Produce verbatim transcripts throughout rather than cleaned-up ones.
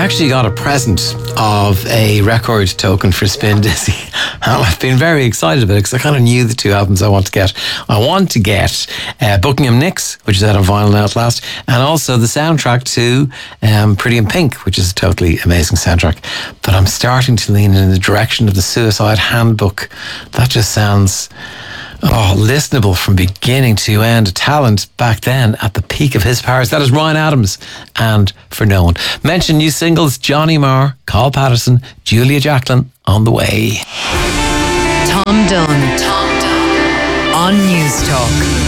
actually got a present of a record token for Spin Dizzy. And I've been very excited about it because I kind of knew the two albums I want to get. I want to get uh, Buckingham Nicks, which is out on vinyl now at last, and also the soundtrack to um, Pretty in Pink, which is a totally amazing soundtrack. But I'm starting to lean in the direction of the Suicide Handbook. That just sounds... Oh, listenable from beginning to end. A talent back then at the peak of his powers. That is Ryan Adams and For No One. Mention new singles: Johnny Marr, Carl Patterson, Julia Jacklin on the way. Tom Dunn. Tom Dunn on News Talk.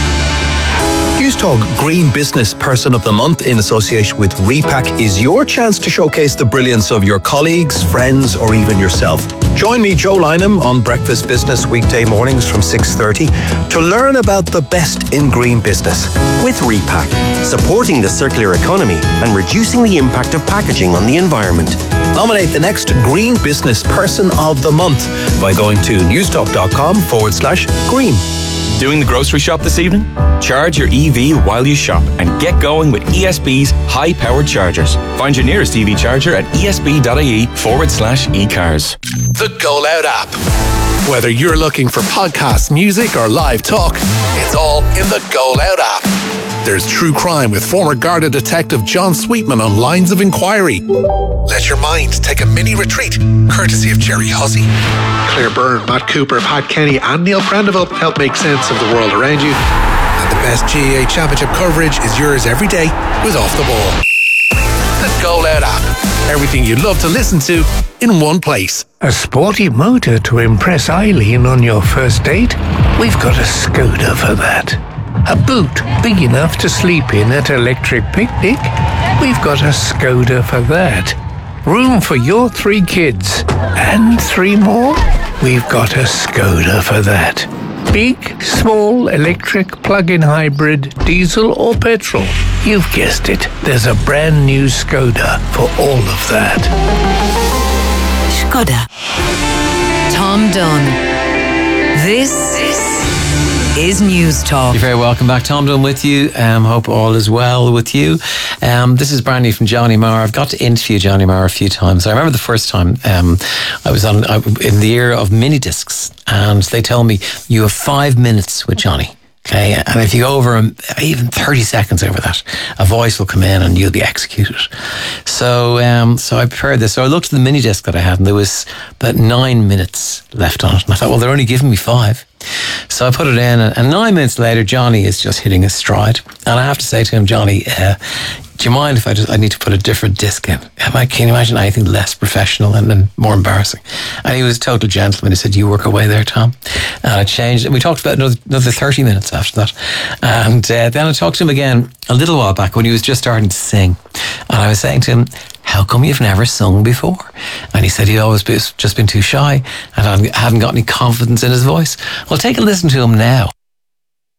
News Talk Green Business Person of the Month in association with Repack is your chance to showcase the brilliance of your colleagues, friends, or even yourself. Join me, Joe Lynham, on Breakfast Business weekday mornings from six thirty to learn about the best in green business. With Repack, supporting the circular economy and reducing the impact of packaging on the environment. Nominate the next Green Business Person of the Month by going to newstalk.com forward slash green. Doing the grocery shop this evening? Charge your E V while you shop and get going with E S B's high-powered chargers. Find your nearest E V charger at esb.ie forward slash e-cars. The Go Loud app. Whether you're looking for podcasts, music, or live talk, it's all in the Go Loud app. There's true crime with former Garda detective John Sweetman on Lines of Inquiry. Let your mind take a mini retreat, courtesy of Jerry Hussey. Claire Byrne, Matt Cooper, Pat Kenny, and Neil Prendeville help make sense of the world around you. And the best G A A Championship coverage is yours every day with Off the Ball. The Go Loud app. Everything you'd love to listen to in one place. A sporty motor to impress Eileen on your first date? We've got a Skoda for that. A boot big enough to sleep in at Electric Picnic? We've got a Skoda for that. Room for your three kids and three more? We've got a Skoda for that. Big, small, electric, plug-in hybrid, diesel or petrol? You've guessed it. There's a brand new Skoda for all of that. Skoda. Tom Dunn. This is News Talk. You're very welcome back. Tom Dunn with you. Um, hope all is well with you. Um, this is brand new from Johnny Marr. I've got to interview Johnny Marr a few times. I remember the first time um, I was on I, in the era of mini discs, and they told me you have five minutes with Johnny. Okay, and if you go over even thirty seconds over that, a voice will come in and you'll be executed. So, um, so I prepared this. So I looked at the mini disc that I had, and there was about nine minutes left on it. And I thought, well, they're only giving me five. So I put it in, and nine minutes later, Johnny is just hitting his stride. And I have to say to him, Johnny, uh, do you mind if I just I need to put a different disc in? Am I, can you imagine anything less professional and, and more embarrassing? And he was a total gentleman. He said, you work away there, Tom. And I changed, and we talked about another, another thirty minutes after that. And uh, then I talked to him again a little while back when he was just starting to sing. And I was saying to him, how come you've never sung before? And he said he'd always been, just been too shy and hadn't got any confidence in his voice. Well, take a listen to him now.